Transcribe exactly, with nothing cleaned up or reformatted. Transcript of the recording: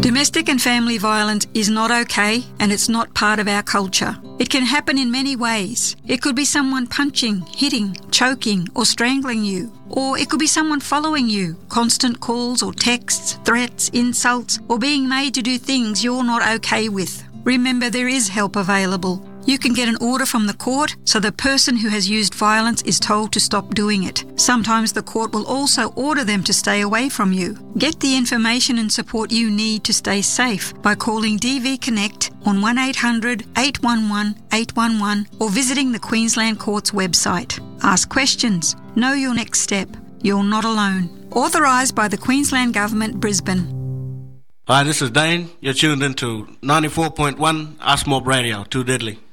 Domestic and family violence is not okay, and it's not part of our culture. It can happen in many ways. It could be someone punching, hitting, choking or strangling you. Or it could be someone following you, constant calls or texts, threats, insults, or being made to do things you're not okay with. Remember, there is help available. You can get an order from the court so the person who has used violence is told to stop doing it. Sometimes the court will also order them to stay away from you. Get the information and support you need to stay safe by calling D V Connect on one eight hundred eight one one eight one one or visiting the Queensland Court's website. Ask questions. Know your next step. You're not alone. Authorised by the Queensland Government, Brisbane. Hi, this is Dane. You're tuned into ninety-four point one Asmob Radio, Too Deadly.